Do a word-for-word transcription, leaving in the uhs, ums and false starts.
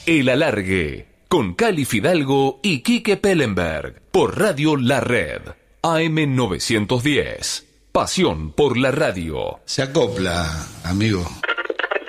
El Alargue, con Cali Fidalgo y Quique Pellenberg, por Radio La Red, A M novecientos diez. Pasión por la radio. Se acopla, amigo.